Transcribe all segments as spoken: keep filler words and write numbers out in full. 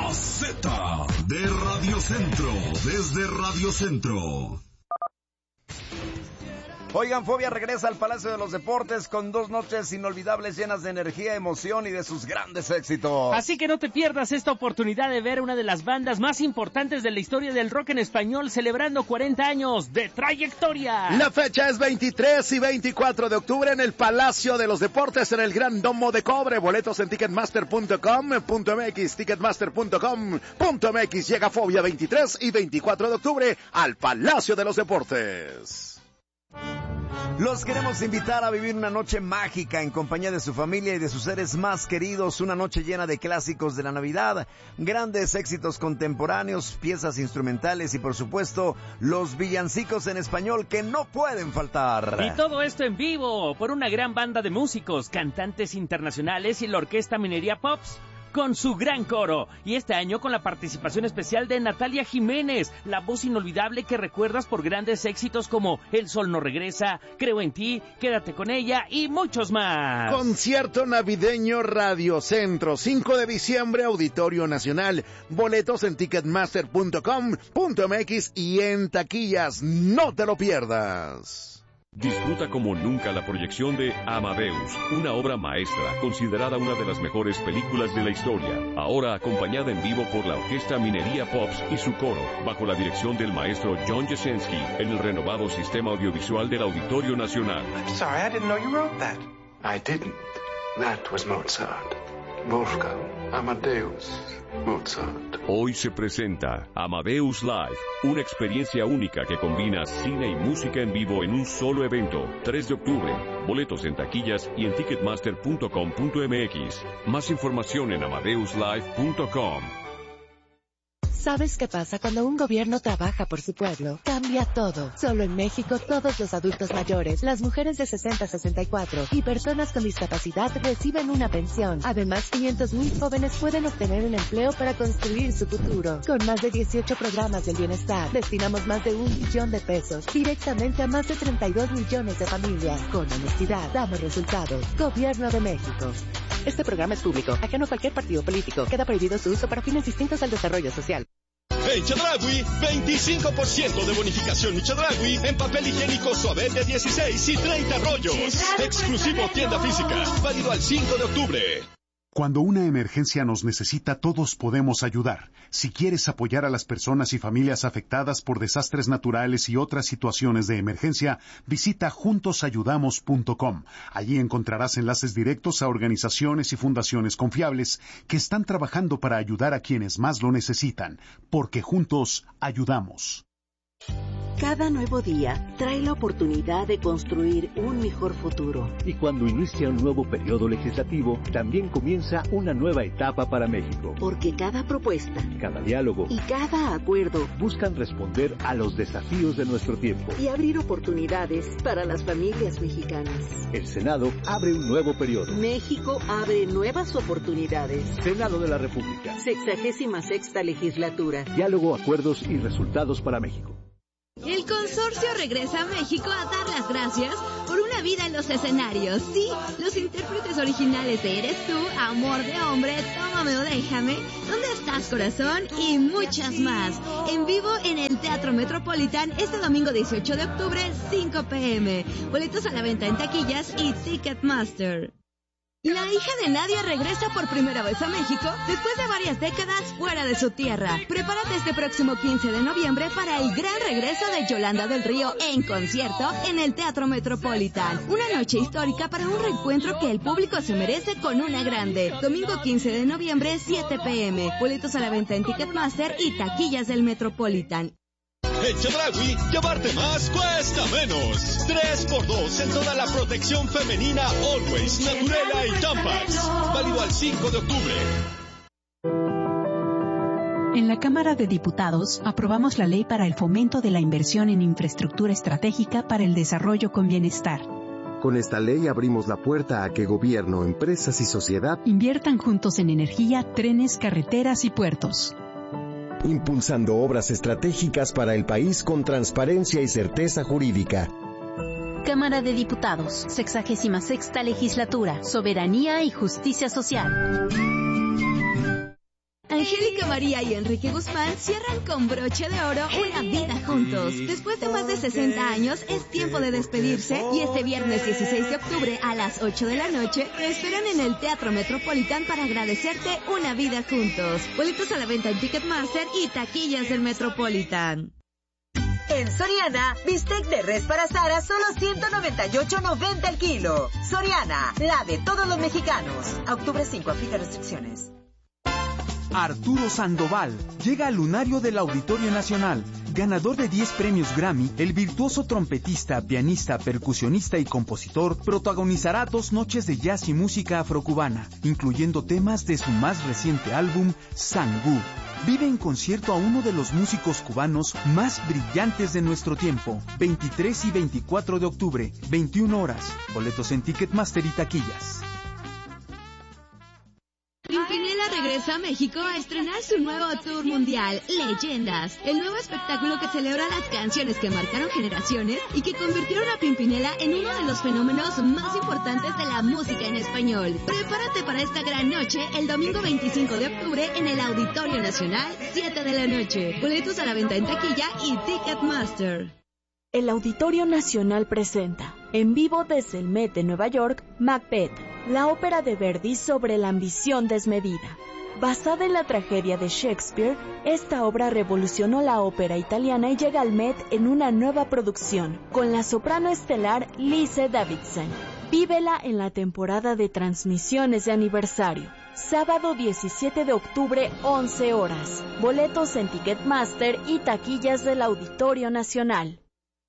La Z de Radio Centro, desde Radio Centro. Oigan, Fobia regresa al Palacio de los Deportes con dos noches inolvidables llenas de energía, emoción y de sus grandes éxitos. Así que no te pierdas esta oportunidad de ver una de las bandas más importantes de la historia del rock en español celebrando cuarenta años de trayectoria. La fecha es veintitrés y veinticuatro de octubre en el Palacio de los Deportes en el Gran Domo de Cobre. Boletos en ticketmaster punto com punto m x, ticketmaster punto com punto m x. Llega Fobia veintitrés y veinticuatro de octubre al Palacio de los Deportes. Los queremos invitar a vivir una noche mágica en compañía de su familia y de sus seres más queridos, una noche llena de clásicos de la Navidad, grandes éxitos contemporáneos, piezas instrumentales y por supuesto los villancicos en español que no pueden faltar. Y todo esto en vivo por una gran banda de músicos, cantantes internacionales y la Orquesta Minería Pops, con su gran coro, y este año con la participación especial de Natalia Jiménez, la voz inolvidable que recuerdas por grandes éxitos como El Sol No Regresa, Creo en Ti, Quédate con Ella y muchos más. Concierto navideño Radio Centro, cinco de diciembre, Auditorio Nacional. Boletos en ticketmaster punto com punto m x y en taquillas. No te lo pierdas. Disfruta como nunca la proyección de Amadeus, una obra maestra considerada una de las mejores películas de la historia, ahora acompañada en vivo por la Orquesta Minería Pops y su coro, bajo la dirección del maestro John Jasenski, en el renovado sistema audiovisual del Auditorio Nacional. I'm sorry, I didn't know you wrote that. I didn't. That was Mozart. Wolfgang Amadeus Mozart. Hoy se presenta Amadeus Live, una experiencia única que combina cine y música en vivo en un solo evento. tres de octubre, boletos en taquillas y en ticketmaster punto com punto m x. Más información en amadeus live punto com. ¿Sabes qué pasa cuando un gobierno trabaja por su pueblo? Cambia todo. Solo en México, todos los adultos mayores, las mujeres de sesenta a sesenta y cuatro y personas con discapacidad reciben una pensión. Además, quinientos mil jóvenes pueden obtener un empleo para construir su futuro. Con más de dieciocho programas del bienestar, destinamos más de un billón de pesos directamente a más de treinta y dos millones de familias. Con honestidad, damos resultados. Gobierno de México. Este programa es público, ajeno a cualquier partido político. Queda prohibido su uso para fines distintos al desarrollo social. En Chedraui, veinticinco por ciento de bonificación en Chedraui en papel higiénico Suavet de dieciséis y treinta rollos. Exclusivo tienda física, válido al cinco de octubre. Cuando una emergencia nos necesita, todos podemos ayudar. Si quieres apoyar a las personas y familias afectadas por desastres naturales y otras situaciones de emergencia, visita juntos ayudamos punto com. Allí encontrarás enlaces directos a organizaciones y fundaciones confiables que están trabajando para ayudar a quienes más lo necesitan, porque juntos ayudamos. Cada nuevo día trae la oportunidad de construir un mejor futuro. Y cuando inicia un nuevo periodo legislativo, también comienza una nueva etapa para México. Porque cada propuesta, cada diálogo y cada acuerdo buscan responder a los desafíos de nuestro tiempo y abrir oportunidades para las familias mexicanas. El Senado abre un nuevo periodo. México abre nuevas oportunidades. Senado de la República. Sexagésima sexta legislatura. Diálogo, acuerdos y resultados para México. El consorcio regresa a México a dar las gracias por una vida en los escenarios. Sí, los intérpretes originales de Eres Tú, Amor de Hombre, Tómame o Déjame, ¿Dónde estás, corazón? Y muchas más. En vivo en el Teatro Metropolitan este domingo dieciocho de octubre, cinco p m Boletos a la venta en taquillas y Ticketmaster. La hija de Nadia regresa por primera vez a México después de varias décadas fuera de su tierra. Prepárate este próximo quince de noviembre para el gran regreso de Yolanda del Río en concierto en el Teatro Metropolitan. Una noche histórica para un reencuentro que el público se merece con una grande. Domingo quince de noviembre, siete p m Boletos a la venta en Ticketmaster y taquillas del Metropolitan. En Chedraui, llevarte más cuesta menos. tres por dos en toda la protección femenina Always, Naturela y Tampax. Válido al cinco de octubre. En la Cámara de Diputados aprobamos la ley para el fomento de la inversión en infraestructura estratégica para el desarrollo con bienestar. Con esta ley abrimos la puerta a que gobierno, empresas y sociedad inviertan juntos en energía, trenes, carreteras y puertos. Impulsando obras estratégicas para el país con transparencia y certeza jurídica. Cámara de Diputados, sexagésima sexta legislatura, soberanía y justicia social. Angélica María y Enrique Guzmán cierran con broche de oro una vida juntos. Después de más de sesenta años, es tiempo de despedirse y este viernes dieciséis de octubre a las ocho de la noche te esperan en el Teatro Metropolitan para agradecerte una vida juntos. Boletos a la venta en Ticketmaster y taquillas del Metropolitan. En Soriana, bistec de res para asar a solo ciento noventa y ocho noventa el kilo. Soriana, la de todos los mexicanos. A octubre cinco, aplica restricciones. Arturo Sandoval llega al lunario del Auditorio Nacional. Ganador de diez premios Grammy, el virtuoso trompetista, pianista, percusionista y compositor protagonizará dos noches de jazz y música afrocubana, incluyendo temas de su más reciente álbum, Sangú. Vive en concierto a uno de los músicos cubanos más brillantes de nuestro tiempo. veintitrés y veinticuatro de octubre, veintiuna horas. Boletos en Ticketmaster y taquillas. Pimpinela regresa a México a estrenar su nuevo tour mundial, Leyendas, el nuevo espectáculo que celebra las canciones que marcaron generaciones y que convirtieron a Pimpinela en uno de los fenómenos más importantes de la música en español. Prepárate para esta gran noche el domingo veinticinco de octubre en el Auditorio Nacional, siete de la noche. Boletos a la venta en taquilla y Ticketmaster. El Auditorio Nacional presenta, en vivo desde el Met de Nueva York, Macbeth, la ópera de Verdi sobre la ambición desmedida. Basada en la tragedia de Shakespeare, esta obra revolucionó la ópera italiana y llega al Met en una nueva producción, con la soprano estelar Lise Davidson. Vívela en la temporada de transmisiones de aniversario. Sábado diecisiete de octubre, once horas. Boletos en Ticketmaster y taquillas del Auditorio Nacional.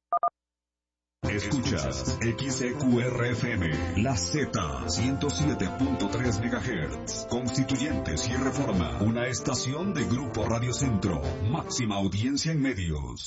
Escuchas X E Q R F M, La Z, ciento siete punto tres megahertz. Constituyentes y Reforma, una estación de Grupo Radio Centro. Máxima audiencia en medios.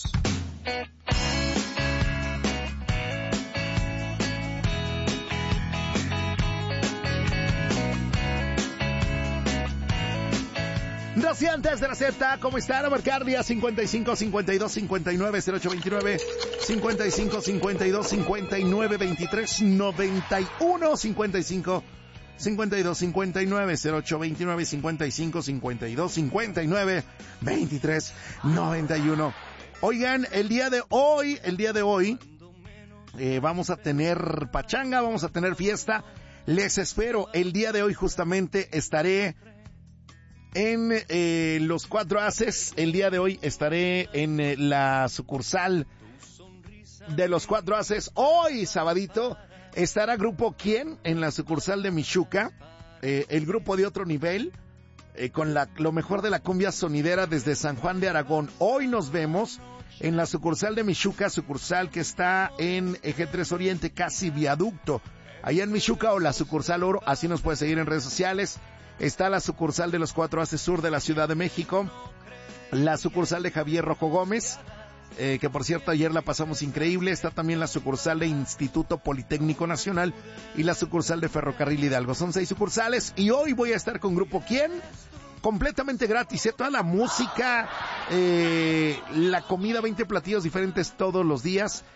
Rociantes de la Z, ¿cómo están? A marcar día cincuenta y cinco, cincuenta y dos, cincuenta y nueve, cero ocho veintinueve, cincuenta y cinco, cincuenta y dos, cincuenta y nueve, veintitrés, noventa y uno, cincuenta y cinco, cincuenta y dos, cincuenta y nueve, cero ocho veintinueve, cincuenta y cinco, cincuenta y dos, cincuenta y nueve, veintitrés, noventa y uno. Oigan, el día de hoy, el día de hoy, eh, vamos a tener pachanga, vamos a tener fiesta. Les espero, el día de hoy justamente estaré en eh, los Cuatro Haces. El día de hoy estaré en eh, la sucursal de los Cuatro Haces. Hoy, sabadito, estará Grupo Quién en la sucursal de Michuca. Eh, el grupo de Otro Nivel, eh, con la, lo mejor de la cumbia sonidera desde San Juan de Aragón. Hoy nos vemos en la sucursal de Michuca, sucursal que está en Eje tres Oriente, casi viaducto. Allá en Michuca, o la sucursal Oro, así nos puede seguir en redes sociales. Está la sucursal de los Cuatro Haces Sur de la Ciudad de México, la sucursal de Javier Rojo Gómez, eh, que por cierto ayer la pasamos increíble. Está también la sucursal de Instituto Politécnico Nacional y la sucursal de Ferrocarril Hidalgo. Son seis sucursales y hoy voy a estar con Grupo Quién, completamente gratis, ¿eh? Toda la música, eh, la comida, veinte platillos diferentes todos los días.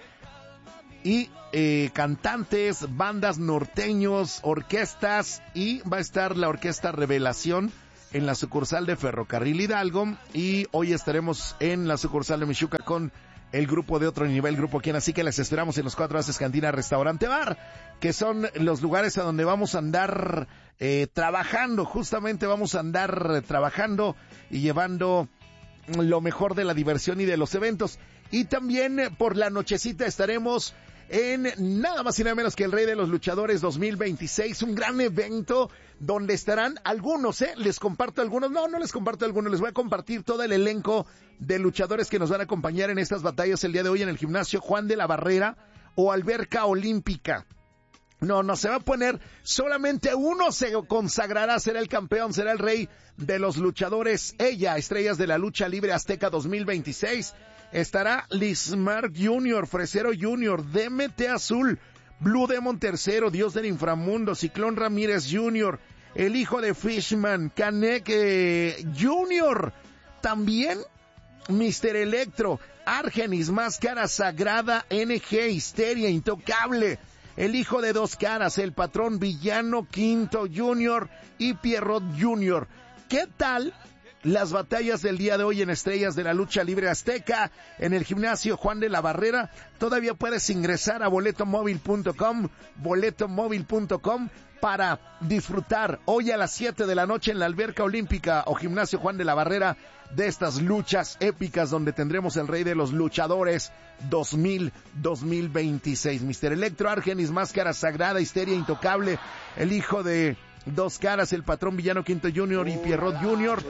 Y eh, cantantes, bandas norteños, orquestas, y va a estar la Orquesta Revelación en la sucursal de Ferrocarril Hidalgo, y hoy estaremos en la sucursal de Michuca con el grupo de Otro Nivel, Grupo Quién. Así que les esperamos en los Cuatro Haces Cantina Restaurante Bar, que son los lugares a donde vamos a andar eh, trabajando, justamente vamos a andar eh, trabajando y llevando lo mejor de la diversión y de los eventos. Y también eh, por la nochecita estaremos en nada más y nada menos que el Rey de los Luchadores dos mil veintiséis, un gran evento donde estarán algunos, ¿eh? Les comparto algunos, no, no les comparto algunos, les voy a compartir todo el elenco de luchadores que nos van a acompañar en estas batallas el día de hoy en el gimnasio Juan de la Barrera o Alberca Olímpica. No, no se va a poner, solamente uno se consagrará, será el campeón, será el Rey de los Luchadores. Ella, Estrellas de la Lucha Libre Azteca dos mil veintiséis. Estará Lismark junior, Fresero junior, D M T Azul, Blue Demon tercero, Dios del Inframundo, Ciclón Ramírez junior, el hijo de Fishman, Canek eh, junior, también mister Electro, Argenis, Máscara Sagrada, N G, Histeria, Intocable, el hijo de Dos Caras, el Patrón Villano Quinto junior y Pierrot junior. ¿Qué tal las batallas del día de hoy en Estrellas de la Lucha Libre Azteca, en el gimnasio Juan de la Barrera. Todavía puedes ingresar a boleto móvil punto com, boleto móvil punto com, para disfrutar hoy a las siete de la noche en la Alberca Olímpica o Gimnasio Juan de la Barrera de estas luchas épicas donde tendremos el Rey de los Luchadores dos mil veintiséis. mister Electro, Argenis, Máscara Sagrada, Histeria Intocable, el hijo de Dos Caras, el Patrón Villano Quinto Junior y Pierrot Junior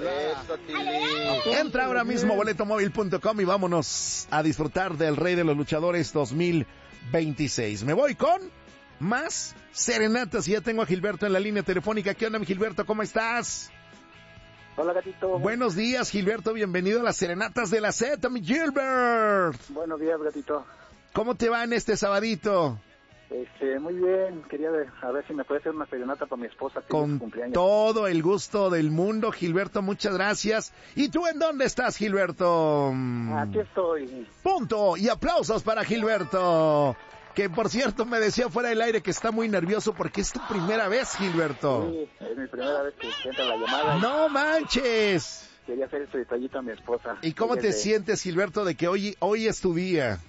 Entra ahora mismo a boleto móvil punto com y vámonos a disfrutar del Rey de los Luchadores dos mil veintiséis. Me voy con más serenatas y ya tengo a Gilberto en la línea telefónica. ¿Qué onda, mi Gilberto? ¿Cómo estás? Hola, gatito. Buenos días, Gilberto. Bienvenido a las serenatas de la Z, mi Gilbert. Buenos días, gatito. ¿Cómo te va en este sabadito? Este, muy bien. Quería ver, a ver si me puede hacer una serenata para mi esposa. Que Con es su cumpleaños. todo el gusto del mundo, Gilberto. Muchas gracias. ¿Y tú en dónde estás, Gilberto? Aquí estoy. Punto. Y aplausos para Gilberto. Que, por cierto, me decía fuera del aire que está muy nervioso porque es tu primera vez, Gilberto. Sí, es mi primera vez que entra la llamada. ¡No manches! Quería hacer este detallito a mi esposa. ¿Y cómo te Fíjate. sientes, Gilberto, de que hoy, hoy es tu día?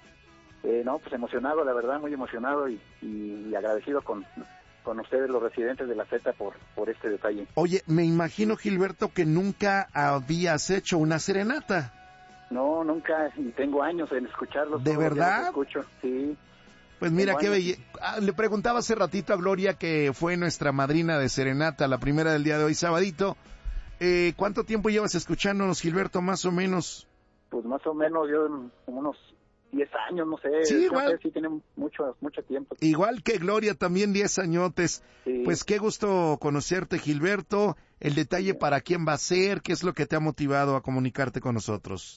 Eh, no, pues emocionado, la verdad, muy emocionado y, y, y agradecido con, con ustedes, los residentes de la Z, por, por este detalle. Oye, me imagino, Gilberto, que nunca habías hecho una serenata. No, nunca, y tengo años en escucharlos. ¿De todos los días verdad? los escucho, sí. Pues mira, Tengo qué años. belle... Ah, le preguntaba hace ratito a Gloria, que fue nuestra madrina de serenata, la primera del día de hoy, sabadito. Eh, ¿Cuánto tiempo llevas escuchándonos, Gilberto, más o menos? Pues más o menos yo como unos diez años, no sé. Sí, creo igual. que sí tiene mucho, mucho tiempo. Igual que Gloria, también diez añotes. Sí. Pues qué gusto conocerte, Gilberto. El detalle para quién va a ser, qué es lo que te ha motivado a comunicarte con nosotros.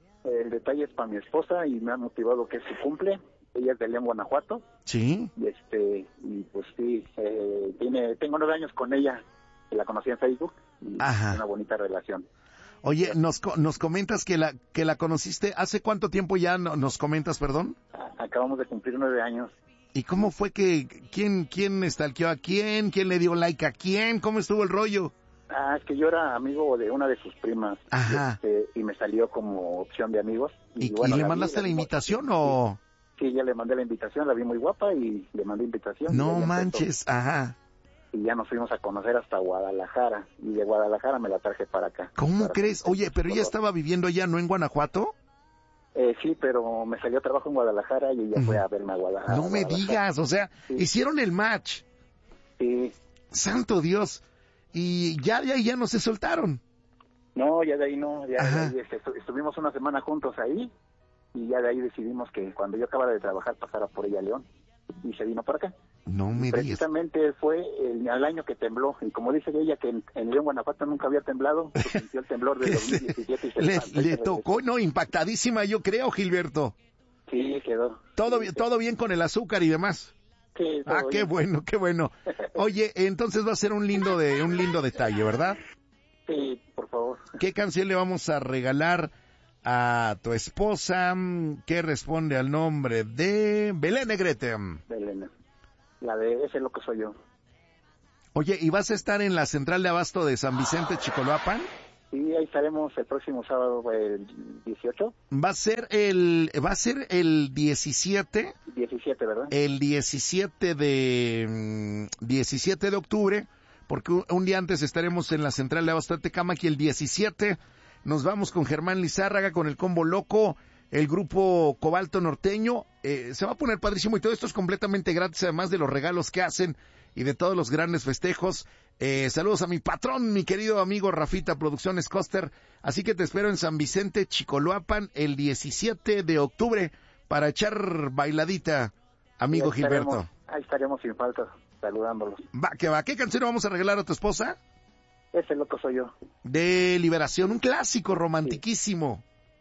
El detalle es para mi esposa y me ha motivado que es su cumple. Ella es de León, Guanajuato. Sí. Y este, y pues sí, eh, tiene, tengo nueve años con ella, que la conocí en Facebook. Y Ajá. una bonita relación. Oye, nos, co- nos comentas que la, que la conociste, ¿hace cuánto tiempo ya no- nos comentas, perdón? A- Acabamos de cumplir nueve años. ¿Y cómo fue que, quién, quién stalkeó a quién, quién le dio like a quién, cómo estuvo el rollo? Ah, es que yo era amigo de una de sus primas. Ajá. Este, y me salió como opción de amigos. ¿Y, bueno, y le la vi, mandaste la vimos. invitación o...? Sí, ya le mandé la invitación, la vi muy guapa y le mandé invitación. y No ahí empezó. manches, ajá. Y ya nos fuimos a conocer hasta Guadalajara. Y de Guadalajara me la traje para acá. ¿Cómo Para crees? conocer Oye, pero ella color. estaba viviendo allá, ¿no en Guanajuato? Eh, sí, pero me salió trabajo en Guadalajara y ella fue a verme a Guadalajara. No me digas, o sea, Sí. hicieron el match. Sí. Santo Dios. Y ya de ahí ya no se soltaron. No, ya de ahí no, ya Ajá. de ahí, este, estu- estuvimos una semana juntos ahí y ya de ahí decidimos que cuando yo acabara de trabajar pasara por ella a León y se vino para acá. No me digas. Precisamente fue el, al año que tembló y como dice ella que en, en León, Guanajuato nunca había temblado, pues sintió el temblor de dos mil diecisiete y se Le, levantó y le se tocó, no, impactadísima yo creo, Gilberto. regresó. Sí, quedó. Todo bien, todo bien con el azúcar y demás. Sí, todo Ah, qué bien. bueno, qué bueno. Oye, entonces va a ser un lindo de un lindo detalle, ¿verdad? Sí, por favor. ¿Qué canción le vamos a regalar a tu esposa que responde al nombre de Belén Negrete? Belén. La de Ese Loco Soy Yo. Oye, ¿y vas a estar en la central de abasto de San Vicente, Chicoloapan? Sí, ahí estaremos el próximo sábado, el dieciocho. Va a ser el, va a ser el diecisiete, diecisiete, ¿verdad? el diecisiete de, mm, diecisiete de octubre, porque un, un día antes estaremos en la central de abasto de Tecámac y el diecisiete nos vamos con Germán Lizárraga, con el Combo Loco, el grupo Cobalto Norteño. Eh, se va a poner padrísimo y todo esto es completamente gratis, además de los regalos que hacen y de todos los grandes festejos. Eh, saludos a mi patrón, mi querido amigo Rafita Producciones Coster. Así que te espero en San Vicente, Chicoloapan, el diecisiete de octubre para echar bailadita, amigo Ahí estaremos- Gilberto. Ahí estaremos sin falta saludándolos. Va, que va. ¿Qué canción vamos a regalar a tu esposa? Ese Loco Soy Yo. De Liberación, un clásico romantiquísimo.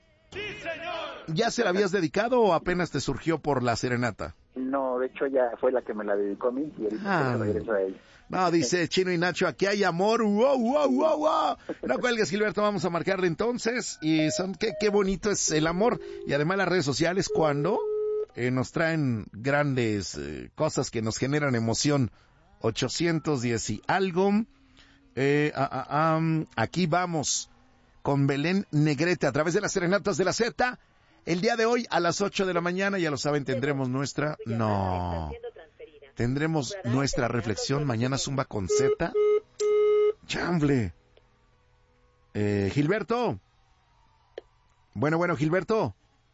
¿Ya se la habías dedicado o apenas te surgió por la serenata? No, de hecho ya fue la que me la dedicó a mí y ahorita Ah, se la regreso a ella. No, dice Chino y Nacho, aquí hay amor, wow, wow, wow, wow. No cuelgues, Gilberto, vamos a marcarle entonces. Y son, qué, qué bonito es el amor. Y además las redes sociales cuando eh, nos traen grandes eh, cosas que nos generan emoción. ochocientos diez y algo. Eh, ah, ah, ah, aquí vamos con Belén Negrete a través de las Serenatas de la Z. El día de hoy a las ocho de la mañana, ya lo saben, tendremos nuestra... No. Tendremos nuestra reflexión mañana Zumba con Z. Chamble. Eh, Gilberto. Bueno, bueno, Gilberto.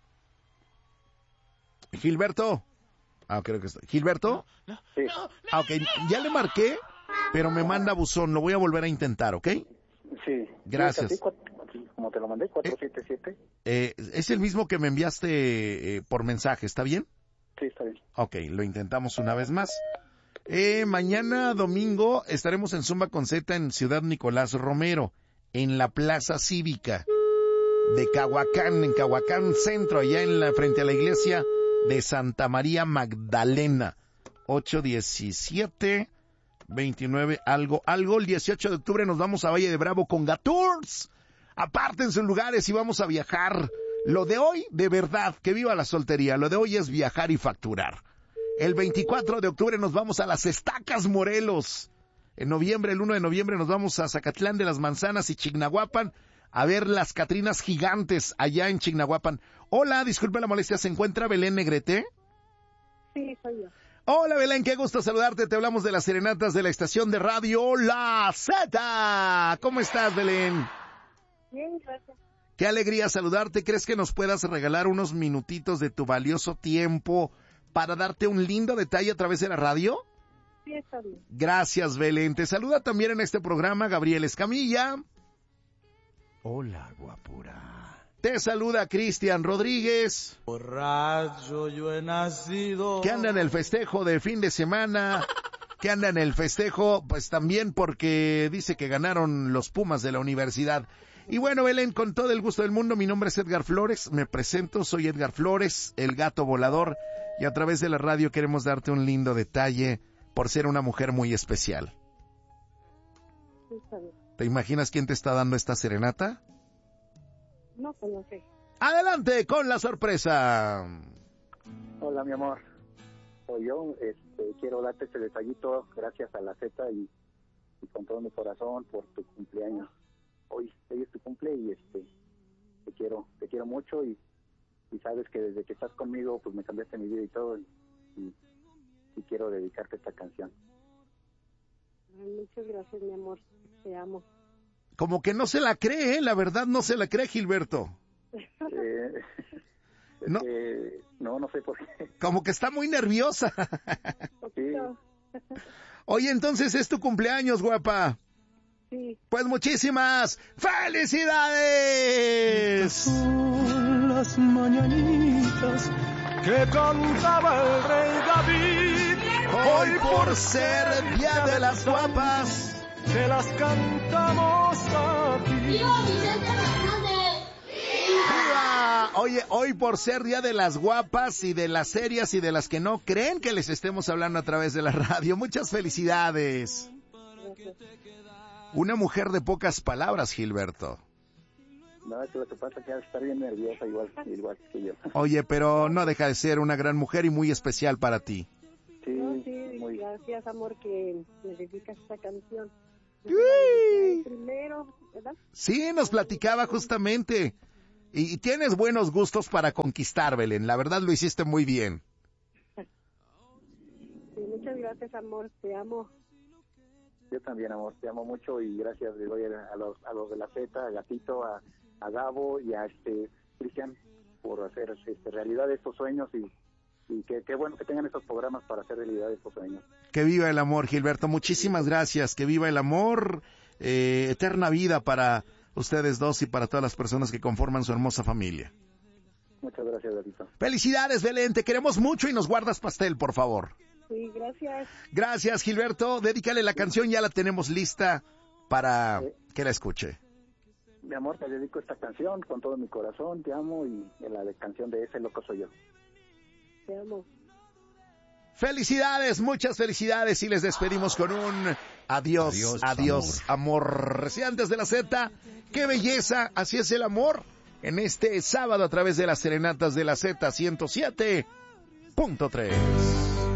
Gilberto. Ah, creo que está. ¿Gilberto? Sí. Ah, ok. Ya le marqué, pero me manda buzón. Lo voy a volver a intentar, ¿ok? Sí. Gracias. Sí, como te lo mandé, cuatro siete siete. Eh, es el mismo que me enviaste eh, por mensaje, ¿está bien? Sí, está bien. Ok, lo intentamos una vez más. Eh, mañana domingo estaremos en Zumba con Z en Ciudad Nicolás Romero, en la Plaza Cívica de Cahuacán, en Cahuacán Centro, allá en la, frente a la iglesia de Santa María Magdalena. ocho diecisiete veintinueve algo, algo. El dieciocho de octubre nos vamos a Valle de Bravo con Gatours. Aparten sus lugares y vamos a viajar. Lo de hoy, de verdad, que viva la soltería. Lo de hoy es viajar y facturar. El veinticuatro de octubre nos vamos a Las Estacas, Morelos. En noviembre, el uno de noviembre, nos vamos a Zacatlán de las Manzanas y Chignahuapan a ver las Catrinas gigantes allá en Chignahuapan. Hola, disculpe la molestia, ¿se encuentra Belén Negrete? Sí, soy yo. Hola Belén, qué gusto saludarte. Te hablamos de las serenatas de la estación de radio La Z. ¿Cómo estás, Belén? Bien, gracias. Qué alegría saludarte. ¿Crees que nos puedas regalar unos minutitos de tu valioso tiempo para darte un lindo detalle a través de la radio? Sí, está bien. Gracias, Belén. Te saluda también en este programa Gabriel Escamilla. Hola, guapura. Te saluda Cristian Rodríguez. Borracho yo he nacido. Que anda en el festejo de fin de semana. Que anda en el festejo, pues también porque dice que ganaron los Pumas de la universidad. Y bueno, Belén, con todo el gusto del mundo, mi nombre es Edgar Flores, me presento, soy Edgar Flores, el gato volador, y a través de la radio queremos darte un lindo detalle por ser una mujer muy especial. Sí, está bien. ¿Te imaginas quién te está dando esta serenata? No, pues no sé. Adelante con la sorpresa. Hola, mi amor. Soy yo, este, quiero darte este detallito gracias a la Z y, y con todo mi corazón por tu cumpleaños. Hoy, hoy es tu cumple y este te quiero te quiero mucho y, y sabes que desde que estás conmigo pues me cambiaste mi vida y todo y, y, y quiero dedicarte esta canción. Ay, muchas gracias, mi amor, te amo. Como que no se la cree, ¿eh? La verdad no se la cree, Gilberto. Eh, no. Eh, no, no sé por qué. Como que está muy nerviosa. Sí. Oye, entonces es tu cumpleaños, guapa. Sí. Pues muchísimas felicidades. Estas son las mañanitas que cantaba el rey David. Hoy por ser Día de las Guapas, te las cantamos a ti. ¡Viva! Oye, hoy por ser Día de las Guapas y de las serias y de las que no creen que les estemos hablando a través de la radio. Muchas felicidades. Gracias. Una mujer de pocas palabras, Gilberto. No, es que lo que pasa es que está bien nerviosa igual, igual que yo. Oye, pero no deja de ser una gran mujer y muy especial para ti. Sí, no, sí, muy... gracias, amor, que me dedicas esta canción. Primero, ¿verdad? Sí, nos platicaba justamente. Y, y tienes buenos gustos para conquistar, Belén. La verdad lo hiciste muy bien. Sí, muchas gracias, amor. Te amo. Yo también, amor, te amo mucho y gracias le doy a los, a los de la Z, a Gatito, a, a Gabo y a este Cristian por hacer este, realidad estos sueños y, y que qué bueno que tengan estos programas para hacer realidad estos sueños. Que viva el amor, Gilberto, muchísimas gracias, que viva el amor, eh, eterna vida para ustedes dos y para todas las personas que conforman su hermosa familia. Muchas gracias, Gatito. Felicidades, Belén, te queremos mucho y nos guardas pastel, por favor. Sí, gracias. Gracias, Gilberto. Dedícale la canción, ya la tenemos lista para eh, que la escuche. Mi amor, te dedico esta canción con todo mi corazón, te amo y la de canción de Ese Loco Soy Yo. Te amo. Felicidades, muchas felicidades y les despedimos con un adiós, adiós, adiós amor. amor. Residentes de la Z, qué belleza, así es el amor en este sábado a través de las serenatas de la Z ciento siete punto tres.